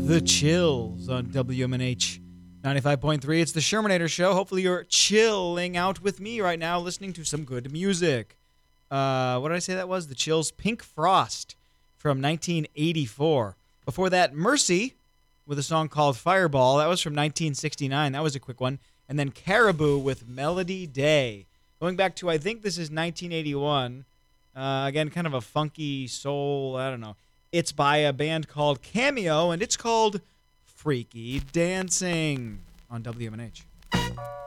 The Chills on WMNH 95.3. It's the Shermanator Show. Hopefully you're chilling out with me right now listening to some good music. What did I say that was? The Chills, Pink Frost from 1984. Before that, Mercy with a song called Fireball. That was from 1969. That was a quick one. And then Caribou with Melody Day. Going back to, I think this is 1981. Again, kind of a funky soul, I don't know. It's by a band called Cameo, and it's called Freaky Dancing on WMNH.